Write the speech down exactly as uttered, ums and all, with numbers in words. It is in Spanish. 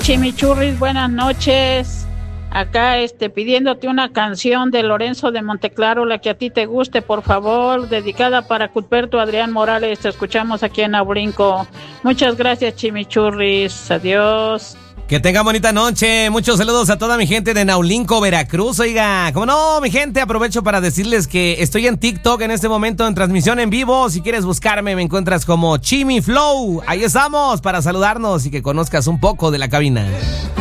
Chimichurris, buenas noches. Acá este pidiéndote una canción de Lorenzo de Monteclaro, la que a ti te guste, por favor, dedicada para Cuthberto Adrián Morales. Te escuchamos aquí en Aurinco. Muchas gracias, Chimichurris. Adiós. Que tenga bonita noche. Muchos saludos a toda mi gente de Naulinco, Veracruz. Oiga, como no, mi gente, aprovecho para decirles que estoy en TikTok en este momento en transmisión en vivo. Si quieres buscarme, me encuentras como Chimi Flow. Ahí estamos para saludarnos y que conozcas un poco de la cabina.